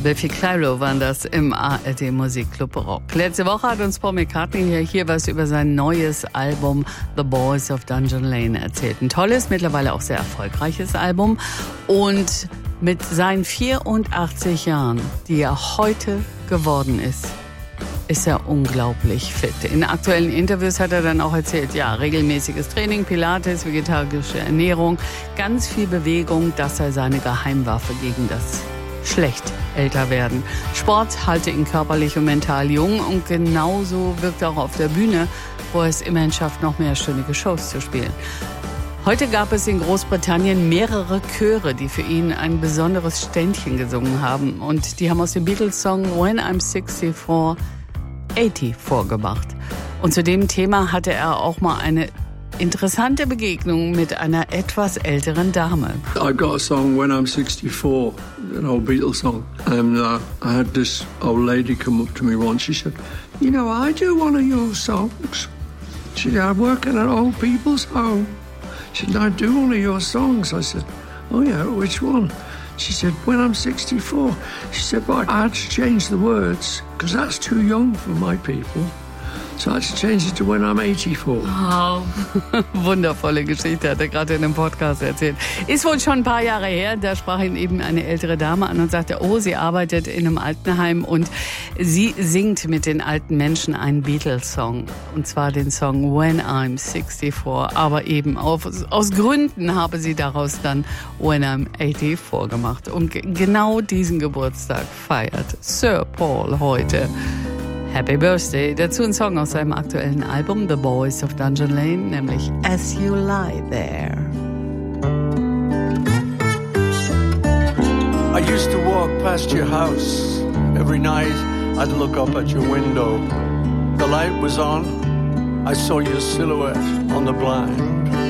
Biffy Clyro waren das im ARD Musikclub Rock. Letzte Woche hat uns Paul McCartney hier was über sein neues Album The Boys of Dungeon Lane erzählt. Ein tolles, mittlerweile auch sehr erfolgreiches Album. Und mit seinen 84 Jahren, die er heute geworden ist er unglaublich fit. In aktuellen Interviews hat er dann auch erzählt, ja, regelmäßiges Training, Pilates, vegetarische Ernährung, ganz viel Bewegung, das sei seine Geheimwaffe gegen das schlecht älter werden. Sport halte ihn körperlich und mental jung und genauso wirkt er auch auf der Bühne, wo er es immerhin schafft, noch mehr stündige Shows zu spielen. Heute gab es in Großbritannien mehrere Chöre, die für ihn ein besonderes Ständchen gesungen haben. Und die haben aus dem Beatles-Song When I'm 64 80 vorgemacht. Und zu dem Thema hatte er auch mal eine interessante Begegnung mit einer etwas älteren Dame. I got a song When I'm 64, an old Beatles song, and I had this old lady come up to me once. She said, "You know, I do one of your songs." She said, "I work in an old people's home." She said, "I do one of your songs." I said, "Oh yeah, which one?" She said, "When I'm 64." She said, "But I had to change the words because that's too young for my people. So I had to change it to When I'm 84. Oh, wundervolle Geschichte, hat er gerade in einem Podcast erzählt. Ist wohl schon ein paar Jahre her, da sprach ihn eben eine ältere Dame an und sagte, oh, sie arbeitet in einem Altenheim und sie singt mit den alten Menschen einen Beatles-Song. Und zwar den Song When I'm 64. Aber eben aus Gründen habe sie daraus dann When I'm 84 gemacht. Und genau diesen Geburtstag feiert Sir Paul heute. Happy Birthday. Dazu ein Song aus seinem aktuellen Album The Boys of Dungeon Lane, nämlich As You Lie There. I used to walk past your house. Every night I'd look up at your window. The light was on. I saw your silhouette on the blind.